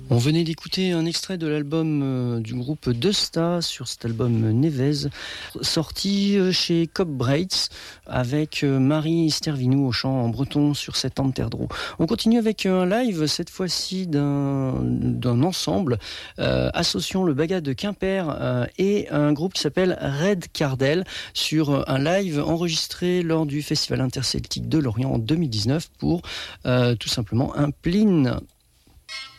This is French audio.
On venait d'écouter un extrait de l'album du groupe Desta sur cet album Nevez, sorti chez Cop Braits avec Marie Stervinou au chant en breton sur cet Anterdro. On continue avec un live, cette fois-ci d'un ensemble associant le Baga de Quimper et un groupe qui s'appelle Red Cardel sur un live enregistré lors du Festival interceltique de Lorient en 2019 pour tout simplement un Pline.